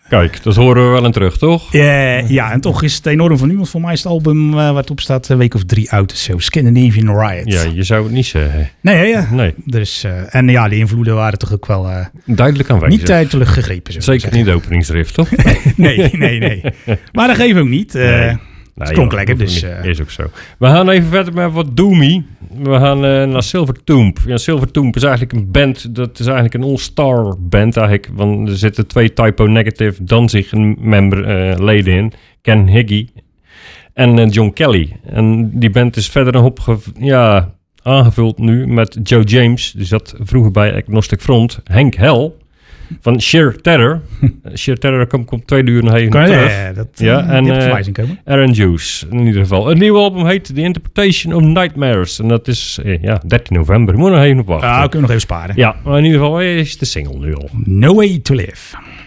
Kijk, dat horen we wel in terug, toch? Ja, en toch is het enorm van iemand. Voor mij is het album waar het op staat een week of 3 oud. Zo Scandinavian Riot. Ja, je zou het niet zeggen. Nee. Dus, en ja, de invloeden waren toch ook wel duidelijk aanwezig. niet uiterlijk gegrepen. Zeker niet de openingsriff, toch? nee. Maar dat geeft ook niet. Het klonk lekker, dus... Is ook zo. We gaan even verder met wat doomy. We gaan naar Silvertomb. Ja, Silvertomb is eigenlijk een band. Dat is eigenlijk een all-star band eigenlijk. Want er zitten 2 Typo Negative Danzig leden in. Ken Higgy en John Kelly. En die band is verder nog aangevuld nu met Joe James. Die zat vroeger bij Agnostic Front. Henk Hell van Sheer Terror. Sheer Terror komt 2 uur nog even terug. En Aaron Juice in ieder geval. Het nieuwe album heet The Interpretation of Nightmares. En dat is 13 november. Moet nog even op wachten. Ja, kunnen we nog even sparen. Ja, maar in ieder geval is de single nu al. No Way to Live.